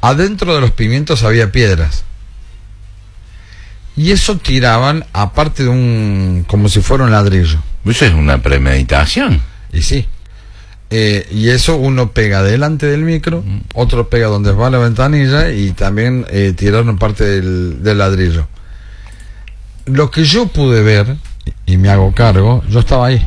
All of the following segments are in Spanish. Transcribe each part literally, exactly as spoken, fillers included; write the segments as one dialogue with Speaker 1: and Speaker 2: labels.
Speaker 1: Adentro de los pimientos había piedras. Y eso tiraban, aparte de un... como si fuera un ladrillo.
Speaker 2: Eso es una premeditación.
Speaker 1: Y sí. Eh, y eso uno pega delante del micro, mm. otro pega donde va la ventanilla, y también eh, tiraron parte del, del ladrillo. Lo que yo pude ver, y me hago cargo, yo estaba ahí.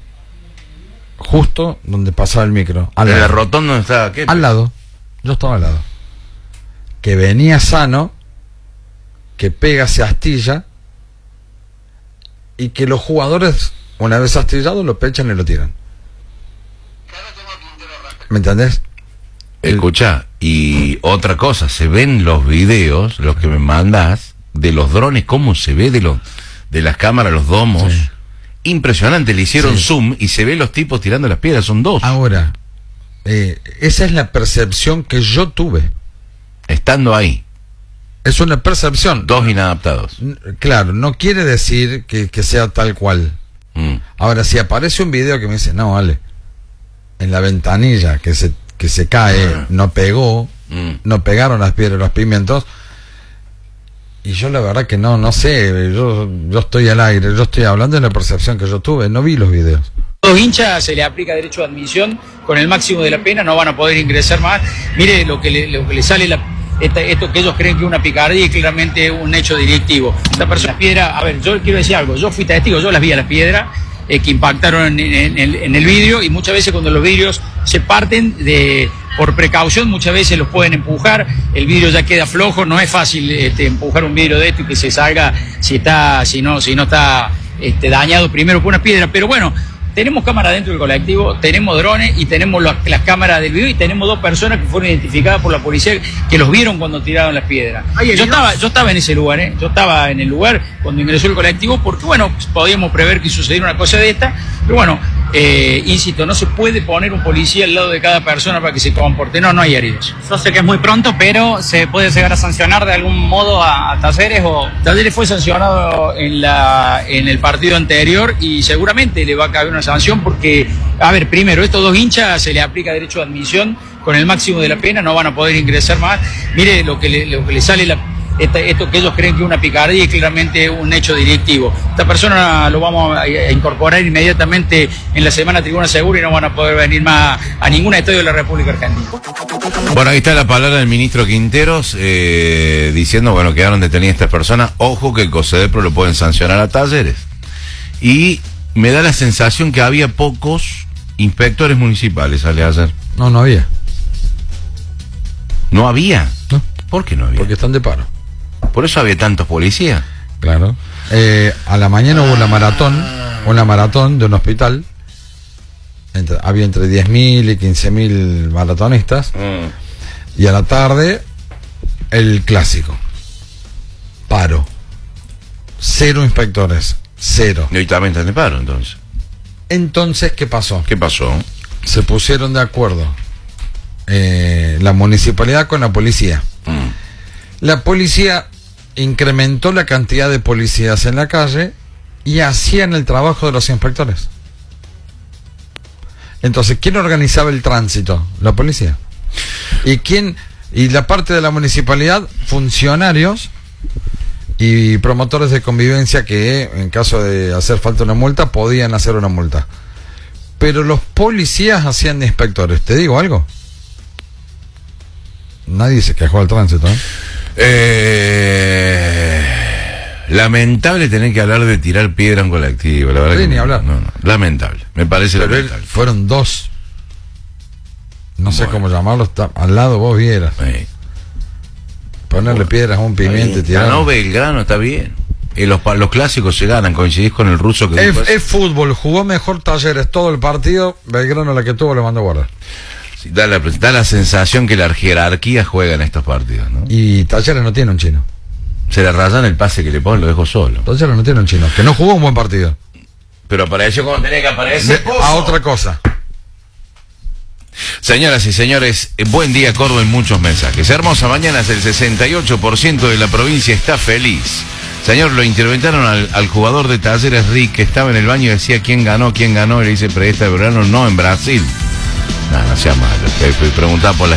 Speaker 1: Justo donde pasaba el micro.
Speaker 2: ¿En la rotonda donde estaba qué?
Speaker 1: Al lado. Yo estaba al lado. Que venía sano, que pega, se astilla, y que los jugadores, una vez astillados, lo pechan y lo tiran. ¿Me entendés?
Speaker 2: Escucha, y otra cosa, se ven los videos, los que me mandás, de los drones, cómo se ve de los de las cámaras, los domos. Sí. Impresionante, le hicieron sí. zoom y se ve los tipos tirando las piedras, son dos.
Speaker 1: Ahora, eh, esa es la percepción que yo tuve.
Speaker 2: Estando ahí.
Speaker 1: Es una percepción.
Speaker 2: Dos inadaptados.
Speaker 1: Claro, no quiere decir que, que sea tal cual. Mm. Ahora, si aparece un video que me dice, no, vale, en la ventanilla que se, que se cae, mm. no pegó, mm. no pegaron las piedras, los pimientos, y yo la verdad que no, no sé, yo, yo estoy al aire, yo estoy hablando de la percepción que yo tuve, no vi los videos.
Speaker 3: Dos hinchas se le aplica derecho de admisión con el máximo de la pena, no van a poder ingresar más. Mire lo que le, lo que le sale la, esta, esto que ellos creen que es una picardía y claramente un hecho delictivo. Esta persona, piedra, a ver, yo quiero decir algo, yo fui testigo, yo las vi a las piedras eh, que impactaron en, en, en, en el vidrio, y muchas veces cuando los vidrios se parten de por precaución, muchas veces los pueden empujar, el vidrio ya queda flojo, no es fácil este, empujar un vidrio de esto y que se salga si está, si no, si no está este, dañado primero por una piedra, pero bueno. Tenemos cámaras dentro del colectivo, tenemos drones y tenemos las, las cámaras del video, y tenemos dos personas que fueron identificadas por la policía que los vieron cuando tiraron las piedras. Yo estaba, yo estaba en ese lugar, ¿eh? Yo estaba en el lugar cuando ingresó el colectivo, porque bueno, podíamos prever que sucediera una cosa de esta, pero bueno, eh, insisto, no se puede poner un policía al lado de cada persona para que se comporte, no, no hay heridos.
Speaker 4: Yo sé que es muy pronto, pero ¿se puede llegar a sancionar de algún modo a, a Talleres? O
Speaker 3: Talleres fue sancionado en, la, en el partido anterior y seguramente le va a caber una sanción porque, a ver, primero, estos dos hinchas se le aplica derecho de admisión con el máximo de la pena, no van a poder ingresar más. Mire lo que le, lo que le sale la, esta, esto que ellos creen que es una picardía y claramente un hecho delictivo. Esta persona lo vamos a, a incorporar inmediatamente en la semana Tribuna Segura y no van a poder venir más a ningún estadio de la República Argentina.
Speaker 2: Bueno, ahí está la palabra del ministro Quinteros eh, diciendo, bueno, quedaron detenidas estas personas. Ojo que el COSEDEPRO lo pueden sancionar a Talleres. Y me da la sensación que había pocos inspectores municipales, ¿sale ayer?
Speaker 1: No, no había.
Speaker 2: ¿No había?
Speaker 1: No.
Speaker 2: ¿Por qué no había?
Speaker 1: Porque están de paro.
Speaker 2: ¿Por eso había tantos policías?
Speaker 1: Claro. Eh, a la mañana ah. hubo una maratón, una maratón de un hospital. Entre, había entre diez mil y quince mil maratonistas. Mm. Y a la tarde, el clásico. Paro. Cero inspectores. Cero.
Speaker 2: Y hoy también están de paro, entonces.
Speaker 1: Entonces, ¿qué pasó?
Speaker 2: ¿Qué pasó?
Speaker 1: Se pusieron de acuerdo eh, la municipalidad con la policía. Mm. La policía incrementó la cantidad de policías en la calle y hacían el trabajo de los inspectores. Entonces, ¿quién organizaba el tránsito? La policía. ¿Y quién? Y la parte de la municipalidad, funcionarios y promotores de convivencia que, en caso de hacer falta una multa, podían hacer una multa. Pero los policías hacían de inspectores. ¿Te digo algo? Nadie se quejó del tránsito, ¿eh?
Speaker 2: Eh, lamentable tener que hablar de tirar piedra a un colectivo, la verdad.
Speaker 1: Sí,
Speaker 2: que
Speaker 1: ni
Speaker 2: no,
Speaker 1: hablar.
Speaker 2: No, no, lamentable, me parece
Speaker 1: Pero
Speaker 2: lamentable.
Speaker 1: Fueron dos. No sé
Speaker 2: bueno.
Speaker 1: cómo llamarlo, está, al lado vos vieras.
Speaker 2: Sí.
Speaker 1: Ponerle
Speaker 2: bueno,
Speaker 1: piedras a un pimiento y tirar.
Speaker 2: Ganó Belgrano, está bien. Y los, los clásicos se ganan, coincidís con el ruso que...
Speaker 1: Es, es fútbol, jugó mejor Talleres todo el partido, Belgrano la que tuvo le mandó a guardar.
Speaker 2: Sí, da, la, da la sensación que la jerarquía juega en estos partidos, ¿no?
Speaker 1: Y Talleres no tiene un chino.
Speaker 2: Se le rayan el pase que le ponen, lo dejo solo.
Speaker 1: Talleres no tiene un chino, que no jugó un buen partido.
Speaker 2: Pero apareció como tenía que aparecer.
Speaker 1: De, a otra cosa.
Speaker 2: Señoras y señores, buen día Córdoba en muchos mensajes. Hermosa mañana, el sesenta y ocho por ciento de la provincia está feliz. Señor, lo interventaron al, al jugador de Talleres, Rick, que estaba en el baño y decía quién ganó, quién ganó, y le dice, pero esta de verano no, en Brasil. No, no sea malo, preguntaba por la